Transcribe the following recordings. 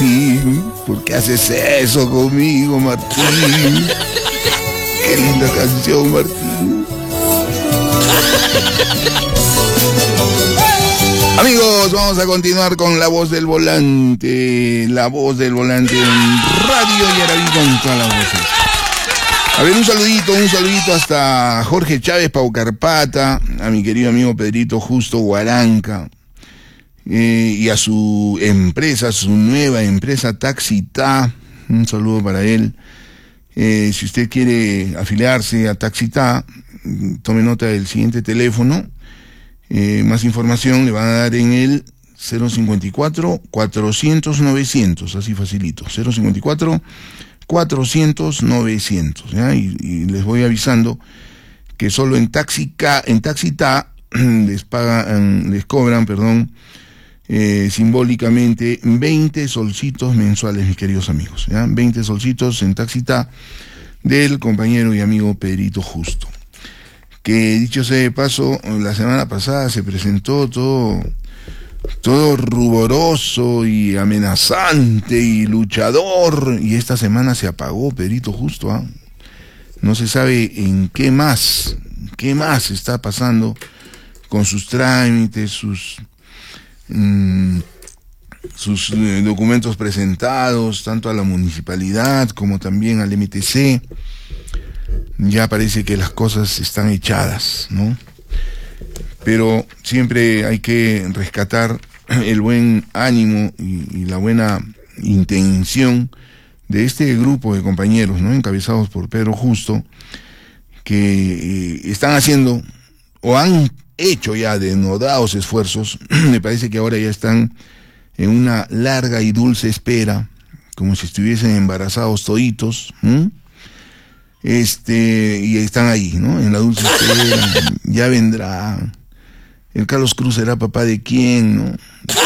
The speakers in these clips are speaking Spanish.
Martín, ¿por qué haces eso conmigo, Martín? Qué linda canción, Martín. Amigos, vamos a continuar con La Voz del Volante. La Voz del Volante en Radio Yaraví con todas las voces. A ver, un saludito hasta Jorge Chávez Paucarpata, a mi querido amigo Pedrito Justo Guaranca, y a su empresa, su nueva empresa Taxita. Un saludo para él. Si usted quiere afiliarse a Taxita, tome nota del siguiente teléfono. Más información le van a dar en el 054-400-900, así facilito, 054-400-900, ¿ya? Y les voy avisando que solo en Taxita les cobran, simbólicamente 20 solcitos mensuales, mis queridos amigos, ¿ya? 20 solcitos en Taxita del compañero y amigo Pedrito Justo. Que dicho sea de paso, la semana pasada se presentó todo ruboroso y amenazante y luchador, y esta semana se apagó Pedrito Justo, ¿eh? No se sabe en qué más está pasando con sus trámites, sus documentos presentados tanto a la municipalidad como también al MTC. Ya parece que las cosas están echadas, ¿no? Pero siempre hay que rescatar el buen ánimo y la buena intención de este grupo de compañeros, ¿no? Encabezados por Pedro Justo, que están haciendo o han hecho ya denodados esfuerzos. Me parece que ahora ya están en una larga y dulce espera, como si estuviesen embarazados toditos, y están ahí, ¿no? En la dulce espera. Ya vendrá. El Carlos Cruz será papá de quién, ¿no?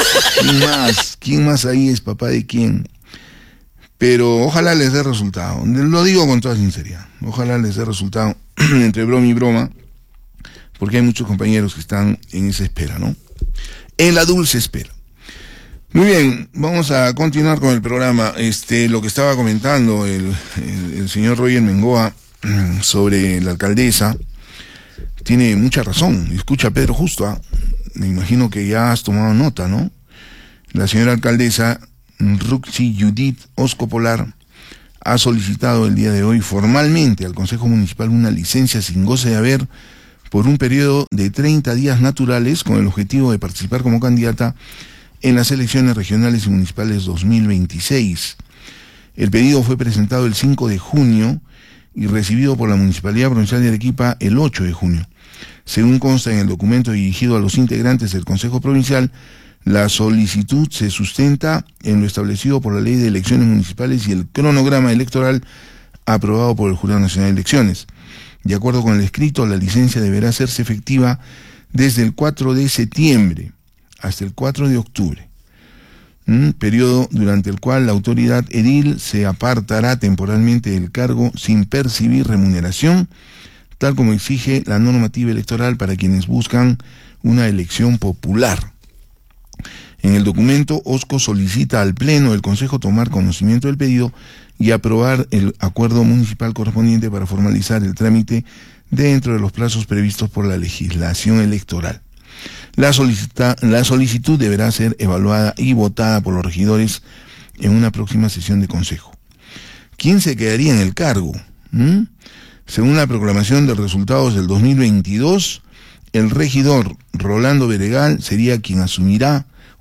¿Quién más ahí es papá de quién? Pero ojalá les dé resultado. Lo digo con toda sinceridad. Ojalá les dé resultado entre broma y broma, porque hay muchos compañeros que están en esa espera, ¿no? En la dulce espera. Muy bien, vamos a continuar con el programa. Lo que estaba comentando el señor Roger Mengoa sobre la alcaldesa tiene mucha razón. Escucha, Pedro Justo, me imagino que ya has tomado nota, ¿no? La señora alcaldesa Ruxi Judith Oscopolar ha solicitado el día de hoy formalmente al Consejo Municipal una licencia sin goce de haber por un periodo de 30 días naturales con el objetivo de participar como candidata en las elecciones regionales y municipales 2026. El pedido fue presentado el 5 de junio y recibido por la Municipalidad Provincial de Arequipa el 8 de junio. Según consta en el documento dirigido a los integrantes del Consejo Provincial, la solicitud se sustenta en lo establecido por la Ley de Elecciones Municipales y el cronograma electoral aprobado por el Jurado Nacional de Elecciones. De acuerdo con el escrito, la licencia deberá hacerse efectiva desde el 4 de septiembre hasta el 4 de octubre, periodo durante el cual la autoridad edil se apartará temporalmente del cargo sin percibir remuneración, tal como exige la normativa electoral para quienes buscan una elección popular. En el documento, OSCO solicita al Pleno del Consejo tomar conocimiento del pedido y aprobar el acuerdo municipal correspondiente para formalizar el trámite dentro de los plazos previstos por la legislación electoral. La solicitud deberá ser evaluada y votada por los regidores en una próxima sesión de consejo. ¿Quién se quedaría en el cargo? Según la proclamación de resultados del 2022, el regidor Rolando Beregal sería quien asumiría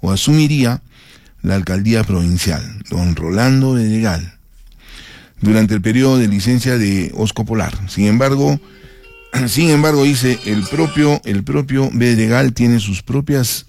la alcaldía provincial, don Rolando Beregal, durante el periodo de licencia de Oscopolar. Sin embargo, dice, el propio Beregal tiene sus propios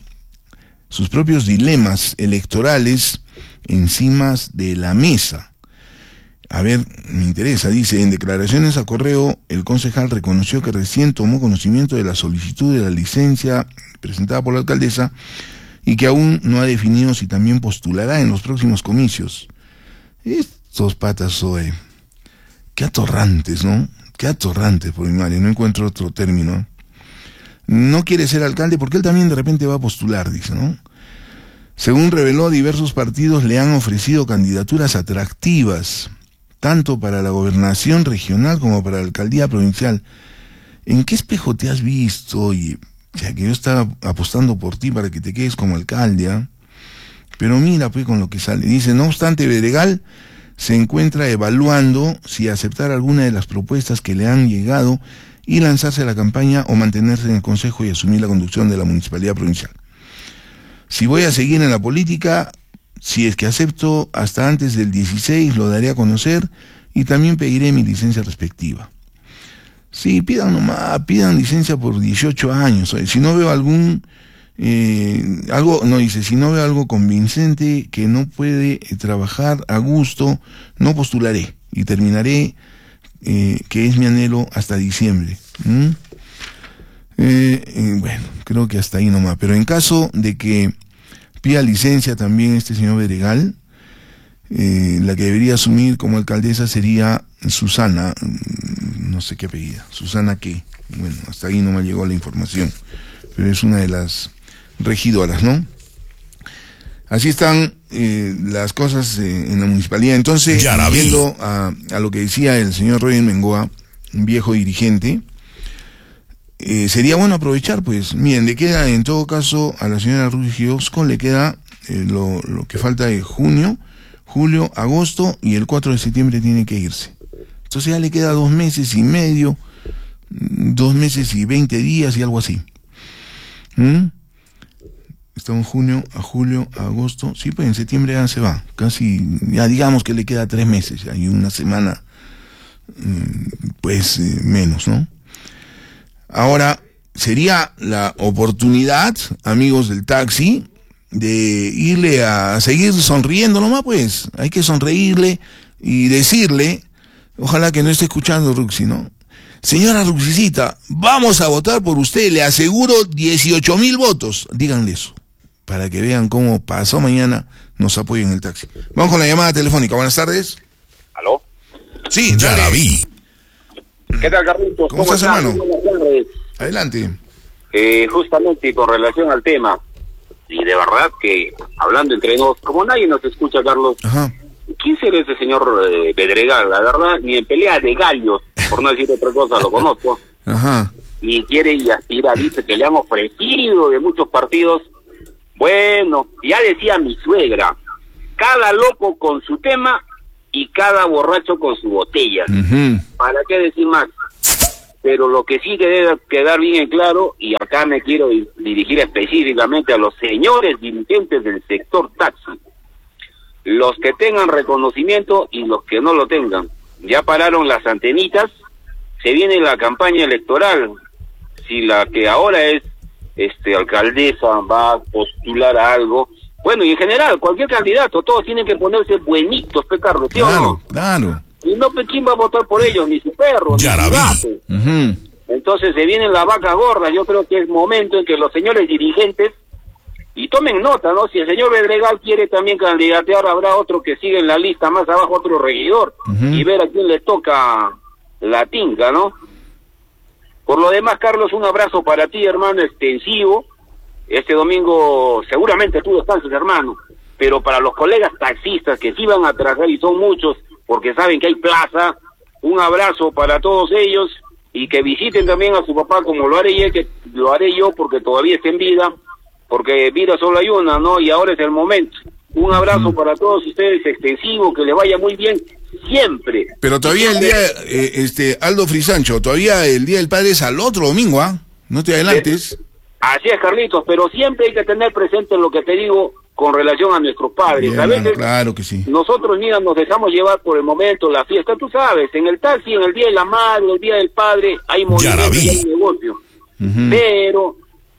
dilemas electorales encima de la mesa. A ver, me interesa, dice, en declaraciones a correo, el concejal reconoció que recién tomó conocimiento de la solicitud de la licencia presentada por la alcaldesa y que aún no ha definido si también postulará en los próximos comicios. Estos patas, qué atorrantes, ¿no? Qué atorrantes, por mi madre, no encuentro otro término. No quiere ser alcalde porque él también de repente va a postular, dice, ¿no? Según reveló, diversos partidos le han ofrecido candidaturas atractivas, tanto para la gobernación regional como para la alcaldía provincial. ¿En qué espejo te has visto, oye? O sea, que yo estaba apostando por ti para que te quedes como alcalde, ¿eh? Pero mira, pues, con lo que sale. Dice, no obstante, Bedregal se encuentra evaluando si aceptar alguna de las propuestas que le han llegado y lanzarse a la campaña o mantenerse en el Consejo y asumir la conducción de la Municipalidad Provincial. Si voy a seguir en la política, si es que acepto hasta antes del 16, lo daré a conocer y también pediré mi licencia respectiva. Sí, pidan nomás, pidan licencia por 18 años. Si no veo si no veo algo convincente que no puede trabajar a gusto, no postularé y terminaré, que es mi anhelo, hasta diciembre. Bueno, creo que hasta ahí nomás. Pero en caso de que pida licencia también este señor Bedregal, la que debería asumir como alcaldesa sería Susana, no sé qué apellida, Susana qué, bueno, hasta ahí no me llegó la información, pero es una de las regidoras, ¿no? Así están las cosas en la municipalidad. Entonces, viendo a lo que decía el señor Roger Mengoa, un viejo dirigente, sería bueno aprovechar, pues, miren, le queda en todo caso a la señora Ruiz Giosco, le queda lo que falta de junio, julio, agosto, y el 4 de septiembre tiene que irse. Entonces ya le queda 2 meses y medio, 2 meses y 20 días y algo así. Estamos junio, a julio, a agosto, sí, pues en septiembre ya se va, casi, ya digamos que le queda 3 meses, hay una semana, pues menos, ¿no? Ahora, sería la oportunidad, amigos del taxi, de irle a seguir sonriendo nomás, pues. Hay que sonreírle y decirle, ojalá que no esté escuchando Ruxi, ¿no? Señora Ruxicita, vamos a votar por usted, le aseguro 18,000 votos. Díganle eso, para que vean cómo pasó mañana nos apoyen en el taxi. Vamos con la llamada telefónica. Buenas tardes. ¿Aló? Sí, ya la vi. ¿Qué tal, Carlitos? ¿Cómo estás, hermano? Adelante. Justamente con relación al tema, y de verdad que, hablando entre nos, como nadie nos escucha, Carlos, Ajá. ¿quién será ese señor Bedregal? La verdad, ni en pelea de gallos, por no decir otra cosa, lo conozco. Ajá. Ni quiere y aspira, dice que le han ofrecido de muchos partidos. Bueno, ya decía mi suegra, cada loco con su tema y cada borracho con su botella. ¿Para qué decir más? Pero lo que sí que debe quedar bien en claro, y acá me quiero dirigir específicamente a los señores dirigentes del sector taxi, los que tengan reconocimiento y los que no lo tengan. Ya pararon las antenitas, se viene la campaña electoral. Si la que ahora es alcaldesa va a postular a algo, bueno, y en general, cualquier candidato, todos tienen que ponerse buenitos, Carlos, ¿sí o no? Claro. Y no, ¿quién va a votar por ellos? Ni su perro, ni su gato. Entonces se vienen las vacas gordas. Yo creo que es momento en que los señores dirigentes, y tomen nota, ¿no? Si el señor Bedregal quiere también candidatear, habrá otro que sigue en la lista más abajo, otro regidor, y ver a quién le toca la tinca, ¿no? Por lo demás, Carlos, un abrazo para ti, hermano, extensivo. Este domingo seguramente tú descansas, hermano, pero para los colegas taxistas que sí van a trabajar, y son muchos, porque saben que hay plaza, un abrazo para todos ellos, y que visiten también a su papá como lo haré yo, porque todavía está en vida, porque vida solo hay una, ¿no? Y ahora es el momento. Un abrazo para todos ustedes, extensivo, que les vaya muy bien siempre. Pero todavía el día, Aldo Frisancho, todavía el Día del Padre es al otro domingo, ¿ah? No te adelantes. Así es, Carlitos, pero siempre hay que tener presente lo que te digo con relación a nuestros padres. Bien, a veces, claro que sí. Nosotros, mira, nos dejamos llevar por el momento, la fiesta, tú sabes, en el taxi, en el Día de la Madre, el Día del Padre, hay movimiento y hay negocio. Pero,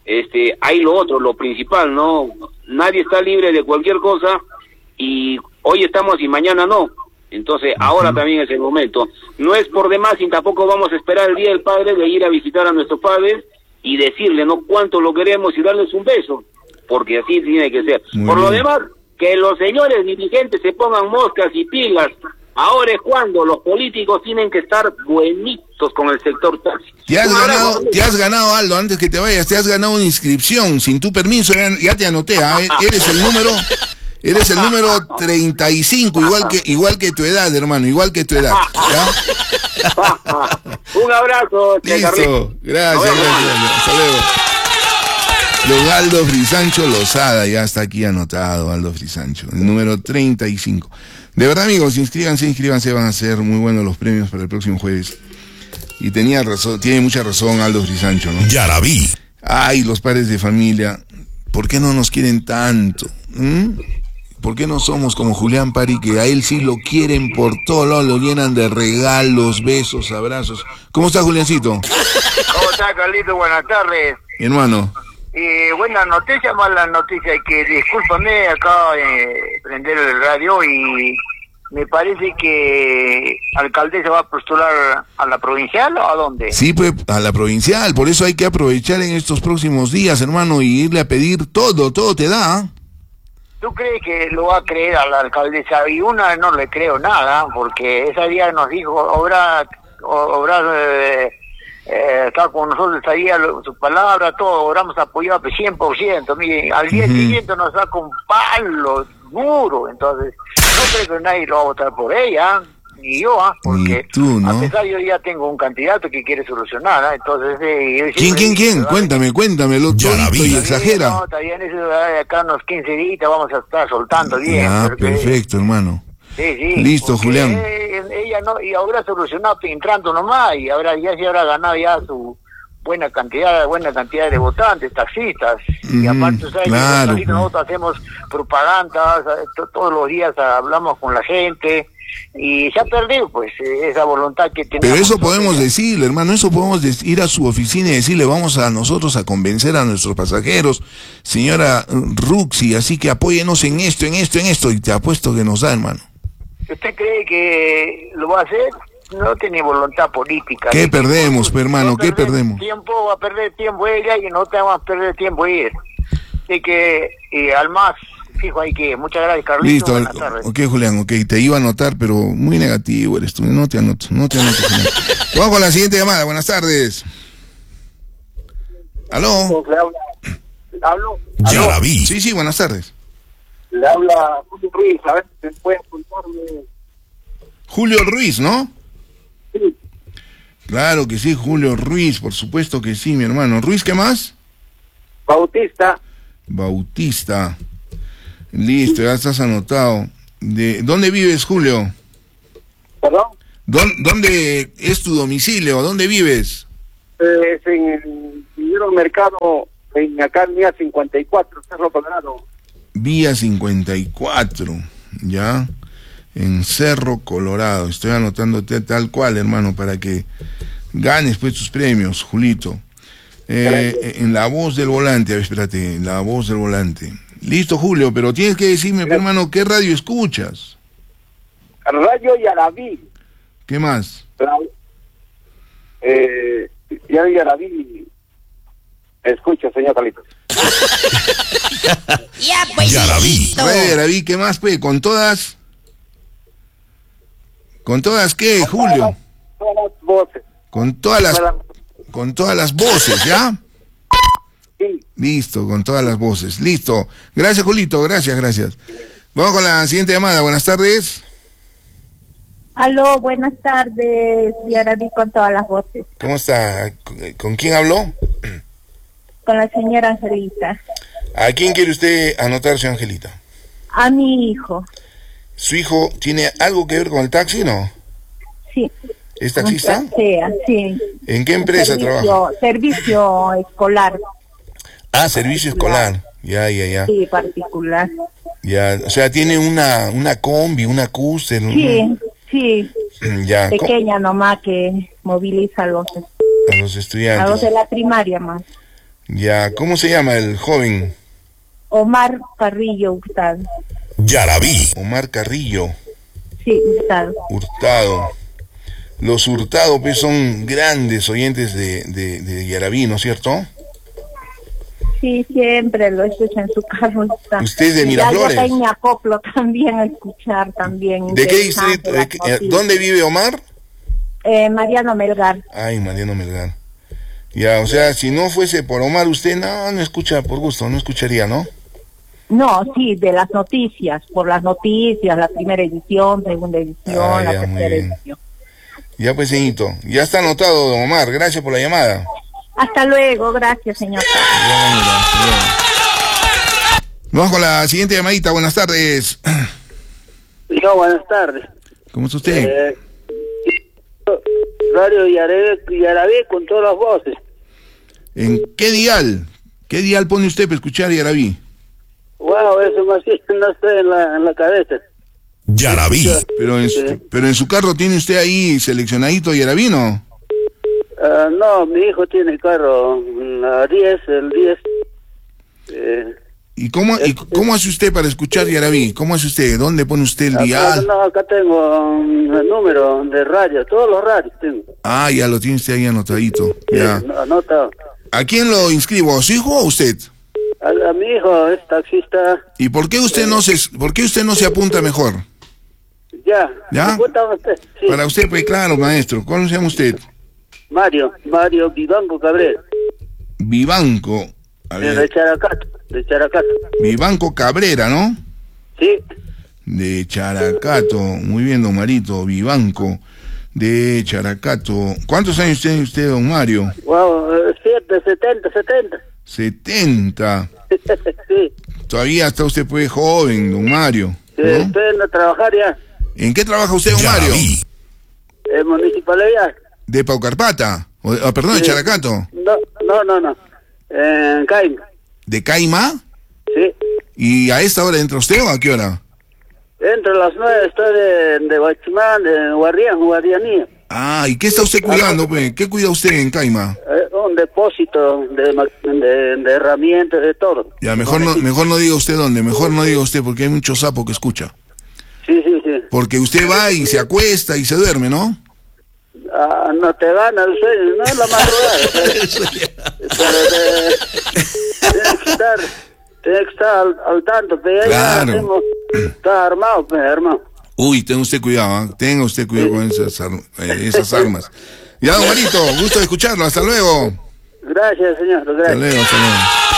hay lo otro, lo principal, ¿no? Nadie está libre de cualquier cosa, y hoy estamos y mañana no. Entonces, ahora también es el momento. No es por demás, y tampoco vamos a esperar el Día del Padre de ir a visitar a nuestros padres y decirle, ¿no?, cuánto lo queremos y darles un beso, porque así tiene que ser. Por lo demás, que los señores dirigentes se pongan moscas y pilas, Ahora es cuando los políticos tienen que estar buenitos con el sector taxi. Te has ganado, Aldo, antes que te vayas, te has ganado una inscripción, sin tu permiso, ya te anoté, ¿eh? Eres el número 35, igual que tu edad, hermano, igual que tu edad, ¿ya? Un abrazo, listo, gracias, hasta luego. Don Aldo Frisancho Lozada, ya está aquí anotado, Aldo Frisancho, el número 35. De verdad, amigos, inscríbanse, van a ser muy buenos los premios para el próximo jueves. Y tiene mucha razón Aldo Frisancho, ¿no? Ya la vi. Ay, los padres de familia, ¿por qué no nos quieren tanto? ¿Por qué no somos como Julián Pari, que a él sí lo quieren por todo lado, lo llenan de regalos, besos, abrazos? ¿Cómo está, Juliancito? ¿Cómo está, Carlito? Buenas tardes. Mi hermano. Buena noticia, mala noticia, que discúlpame, acabo de prender el radio y me parece que alcaldesa va a postular a la provincial, ¿o a dónde? Sí, pues a la provincial, por eso hay que aprovechar en estos próximos días, hermano, y irle a pedir todo te da. ¿Tú crees que lo va a creer a la alcaldesa? Y una no le creo nada, porque ese día nos dijo, está con nosotros, estaría su palabra, todo, oramos apoyado 100%, mire, al día siguiente nos saca un palo duro, entonces no creo que nadie lo va a votar por ella, ni yo, porque ni tú, ¿no? A pesar yo ya tengo un candidato que quiere solucionar, entonces... ¿Quién? Cuéntamelo todo y exagera. No, también eso, acá unos 15 días vamos a estar soltando bien. Perfecto, hermano. Sí. Listo, Julián. Ella no, y habrá solucionado entrando nomás, y ya se habrá ganado ya su buena cantidad de votantes, taxistas, y aparte, ¿sabes? Claro, que nosotros hacemos propaganda, todos los días hablamos con la gente, y se ha perdido, pues, esa voluntad que tenemos. Pero eso podemos decirle, hermano, ir a su oficina y decirle, vamos a nosotros a convencer a nuestros pasajeros, señora Ruxi, así que apóyenos en esto, y te apuesto que nos da, hermano. ¿Usted cree que lo va a hacer? No tiene voluntad política. ¿Qué perdemos, hermano? ¿Qué perdemos? Va a perder tiempo ella y no te vamos a perder tiempo ir. Así que, al más, fijo ahí que... Muchas gracias, Carlitos. Listo, ok, Julián, ok, te iba a anotar, pero muy negativo eres tú. No te anoto, Julián. Vamos con la siguiente llamada, buenas tardes. ¿Aló? ¿Hablo? Ya la vi. Sí, buenas tardes. Le habla Julio Ruiz, a ver si se puede contarme. Julio Ruiz, ¿no? Sí. Claro que sí, Julio Ruiz, por supuesto que sí, mi hermano. ¿Ruiz qué más? Bautista. Listo, ya estás anotado. ¿Dónde vives, Julio? ¿Perdón? ¿Dónde es tu domicilio? ¿Dónde vives? Es en el Villero Mercado, acá en Vía 54, Cerro Colorado. Vía 54, ya, en Cerro Colorado. Estoy anotándote tal cual, hermano, para que ganes pues tus premios, Julito. En La Voz del Volante, a ver, espérate, La Voz del Volante. Listo, Julio, pero tienes que decirme, hermano, ¿qué radio escuchas? Radio Yaraví. ¿Qué más? Yaraví. Escucha, señor Carlitos. Ya la vi. Radio Yaraví, ¿qué más, pues? ¿Con todas qué, Julio? Todas las voces. Con todas las voces, ¿ya? Sí. Listo, con todas las voces. Listo. Gracias, Julito. Gracias. Vamos con la siguiente llamada. Buenas tardes. Aló, buenas tardes. Yaraví con todas las voces. ¿Cómo está? ¿Con quién habló? Con la señora Angelita. ¿A quién quiere usted anotar, señora Angelita? A mi hijo. ¿Su hijo tiene algo que ver con el taxi, no? Sí. ¿Es taxista? Sí. ¿En qué empresa trabaja? Servicio escolar. Ah, servicio escolar. Ya. Sí, particular. Ya, o sea, tiene una combi, una cúster. Sí. Ya. Pequeña nomás que moviliza a los estudiantes. A los de la primaria más. Ya, ¿cómo se llama el joven? Omar Carrillo Hurtado. Ya la vi. Omar Carrillo. Sí, Hurtado. Los Hurtado, pues, son grandes oyentes de Yaraví, ¿no es cierto? Sí, siempre lo escucho en su carro. ¿Usted es de Miraflores? Ya me acoplo también a escuchar también. ¿De qué distrito? ¿Dónde vive Omar? Mariano Melgar. Ay, Mariano Melgar. Ya, o sea, si no fuese por Omar, usted no escucha por gusto, no escucharía, ¿no? No, sí, de las noticias, por las noticias, la primera edición, segunda edición, la tercera edición. Ya pues, señorito, ya está anotado, don Omar, gracias por la llamada. Hasta luego, gracias, señor. Vamos con la siguiente llamadita, buenas tardes. No, buenas tardes. ¿Cómo está usted? Radio Yarabí con todas las voces. ¿En qué dial? ¿Qué dial pone usted para escuchar Yarabí? Wow, eso más que no está en la cabeza. Yarabí. Pero en su carro tiene usted ahí seleccionadito Yarabí, ¿no? No, mi hijo tiene carro, el 10. ¿Y cómo hace usted para escuchar Yarabí? ¿Cómo hace usted? ¿Dónde pone usted el dial? No, acá tengo el número de radio, todos los radios tengo. Ah, ya lo tiene usted ahí anotadito. Ya. Anotado. ¿A quién lo inscribo? ¿A su hijo o a usted? A mi hijo es taxista. ¿Y por qué usted no se apunta mejor? ¿Ya? Usted? Sí. Para usted, pues claro, maestro. ¿Cómo se llama usted? Mario Vivanco Cabrera. Vivanco. A ver. De Characato. Vivanco Cabrera, ¿no? Sí. De Characato. Muy bien, don Marito. Vivanco de Characato. ¿Cuántos años tiene usted, don Mario? Wow, 70. 70. Sí. Todavía está usted pues joven, don Mario, ¿no? Estoy en trabajar ya. ¿En qué trabaja usted, don Mario? En municipalidad. ¿De Paucarpata? Perdón, sí. ¿De Characato? No. En Caima. ¿De Caima? Sí. ¿Y a esta hora entra usted o a qué hora? Entre las 9 estoy de Guachimán, de Guardianía. Ah, ¿y qué está usted cuidando, pues? ¿Qué cuida usted en Caima? Un depósito de herramientas, de todo. Ya, mejor no diga usted dónde, mejor no diga usted porque hay mucho sapo que escucha. Sí. Porque usted va y se acuesta y se duerme, ¿no? No te gana el sueño, no es la madrugada. Tienes que estar al tanto, pero claro. Está armado, hermano. Uy, tenga usted cuidado, ¿eh? Tenga usted cuidado con esas armas. Ya, don Marito, gusto de escucharlo, hasta luego. Gracias, señor, gracias. Hasta luego.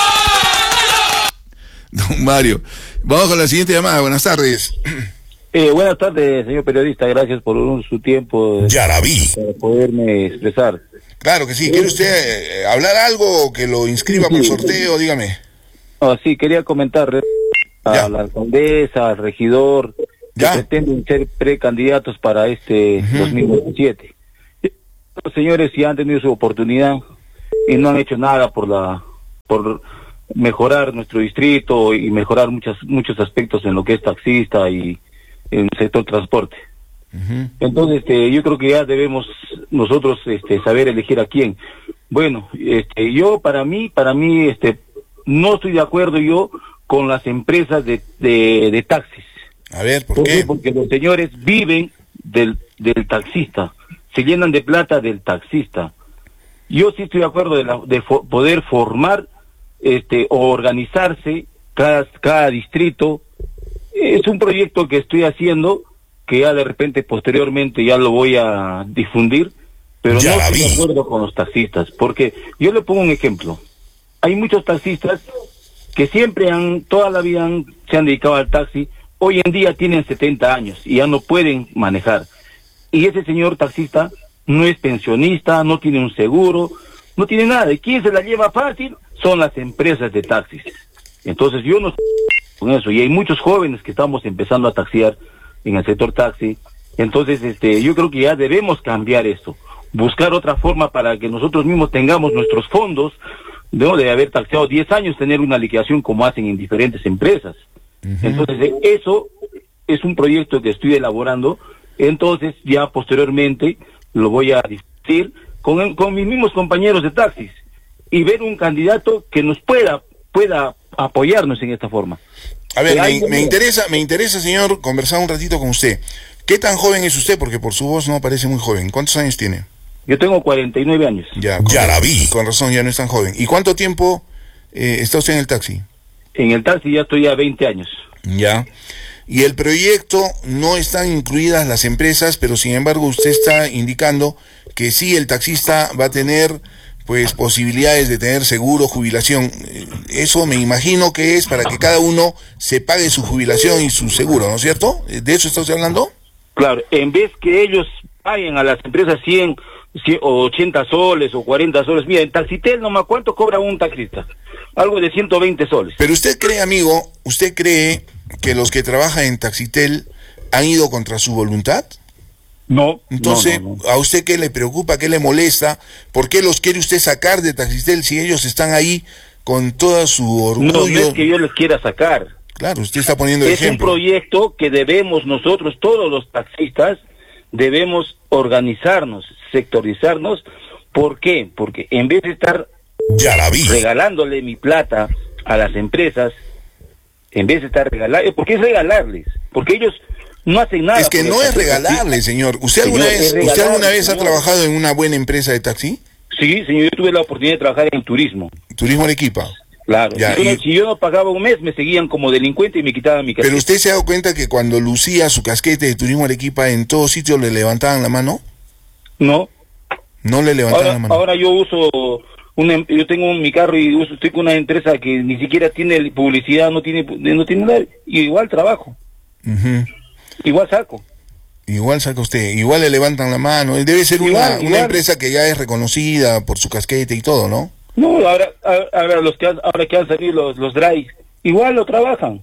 Don Mario, vamos con la siguiente llamada, buenas tardes. Buenas tardes, señor periodista, gracias por su tiempo Yarabí. para poderme expresar. Claro que sí, ¿quiere usted hablar algo o que lo inscriba por sorteo? Dígame. Sí, quería comentar a la alcaldesa, al regidor, que pretenden ser precandidatos para este 2027. Los señores ya han tenido su oportunidad y no han hecho nada por mejorar nuestro distrito y mejorar muchos aspectos en lo que es taxista y en el sector transporte. Entonces, yo creo que ya debemos nosotros saber elegir a quién. Bueno, yo para mí no estoy de acuerdo yo con las empresas de taxis. A ver, ¿por qué? Porque los señores viven del taxista, se llenan de plata del taxista. Yo sí estoy de acuerdo de poder formar o organizarse cada distrito. Es un proyecto que estoy haciendo, que ya de repente posteriormente ya lo voy a difundir, pero no estoy de acuerdo con los taxistas, porque yo le pongo un ejemplo. Hay muchos taxistas que toda la vida se han dedicado al taxi, hoy en día tienen 70 años y ya no pueden manejar. Y ese señor taxista no es pensionista, no tiene un seguro, no tiene nada. ¿Y quién se la lleva fácil? Son las empresas de taxis. Entonces yo no estoy con eso, y hay muchos jóvenes que estamos empezando a taxiar en el sector taxi. Entonces yo creo que ya debemos cambiar esto, buscar otra forma para que nosotros mismos tengamos nuestros fondos, ¿no? De haber taxiado 10 años, tener una liquidación como hacen en diferentes empresas. Entonces eso es un proyecto que estoy elaborando, entonces ya posteriormente lo voy a discutir con mis mismos compañeros de taxis y ver un candidato que nos pueda apoyarnos en esta forma. A ver, me interesa, señor, conversar un ratito con usted. ¿Qué tan joven es usted? Porque por su voz no parece muy joven. ¿Cuántos años tiene? Yo tengo 49 años. Ya la vi. Con razón, ya no es tan joven. ¿Y cuánto tiempo está usted en el taxi? En el taxi ya estoy a 20 años. Ya. Y el proyecto no están incluidas las empresas, pero sin embargo usted está indicando que sí, el taxista va a tener pues posibilidades de tener seguro, jubilación. Eso me imagino que es para que cada uno se pague su jubilación y su seguro, ¿no es cierto? ¿De eso está usted hablando? Claro, en vez que ellos paguen a las empresas 100 o 80 soles o 40 soles, mira, en Taxitel nomás cuánto cobra un taxista, algo de 120 soles. Pero usted cree, amigo, ¿usted cree que los que trabajan en Taxitel han ido contra su voluntad? No. Entonces, no. ¿a usted qué le preocupa, qué le molesta? ¿Por qué los quiere usted sacar de Taxitel si ellos están ahí con todo su orgullo? No es que yo les quiera sacar. Claro, usted está poniendo el ejemplo. Es un proyecto que debemos nosotros, todos los taxistas, debemos organizarnos, sectorizarnos. ¿Por qué? Porque en vez de estar regalándole mi plata a las empresas, en vez de estar regalando, porque es regalarles, porque ellos no hacen nada. Es que no es regalarle, señor. ¿Usted alguna vez ha trabajado en una buena empresa de taxi? Sí, señor, yo tuve la oportunidad de trabajar en turismo. ¿Turismo Arequipa? Claro, ya, si yo no pagaba un mes, me seguían como delincuente y me quitaban mi casquete. ¿Pero usted se ha dado cuenta que cuando lucía su casquete de Turismo Arequipa, en todos sitios le levantaban la mano? No. No le levantaban la mano. Ahora yo uso, yo tengo mi carro y estoy con una empresa que ni siquiera tiene publicidad, no tiene nada, y igual trabajo. Igual saco. Igual saca usted, igual le levantan la mano. Debe ser una empresa que ya es reconocida por su casquete y todo, ¿no? No, ahora que han salido los drive, igual lo trabajan.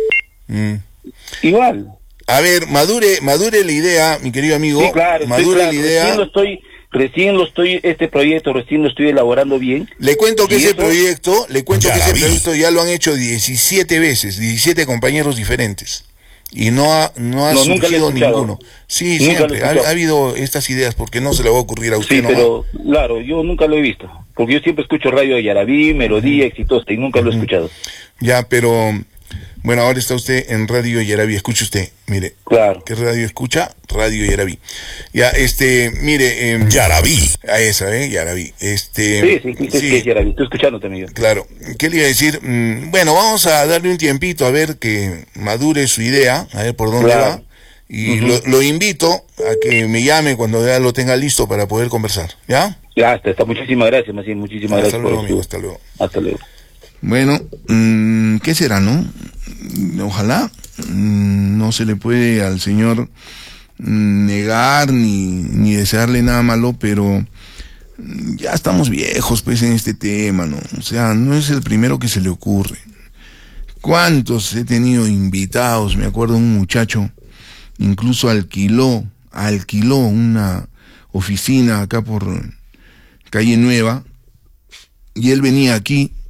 Igual. A ver, madure la idea, mi querido amigo. Sí, claro, madure la idea. Recién lo estoy elaborando bien. Le cuento que ese proyecto ya lo han hecho 17 veces, 17 compañeros diferentes. Y no ha surgido ninguno. Sí, siempre. Ha habido estas ideas, porque no se le va a ocurrir a usted. Sí, pero claro, yo nunca lo he visto. Porque yo siempre escucho radio de Yarabí, Melodía, Exitosa, y nunca lo he escuchado. Ya, pero bueno, ahora está usted en Radio Yarabí. Escuche usted, mire. Claro. ¿Qué radio escucha? Radio Yarabí. Ya, mire. Yarabí. A esa, Yarabí. Sí, que es Yarabí. Estoy escuchándote, amigo. Claro. ¿Qué le iba a decir? Bueno, vamos a darle un tiempito a ver que madure su idea, a ver por dónde va. Y lo invito a que me llame cuando ya lo tenga listo para poder conversar. ¿Ya? Ya, está. Muchísimas gracias, Macín. Muchísimas gracias. Hasta luego, amigo. Hasta luego. Hasta luego. Bueno, ¿qué será, no? Ojalá no se le puede al señor negar ni desearle nada malo, pero ya estamos viejos pues en este tema, ¿no? O sea, no es el primero que se le ocurre. ¿Cuántos he tenido invitados? Me acuerdo un muchacho, incluso alquiló una oficina acá por Calle Nueva, y él venía aquí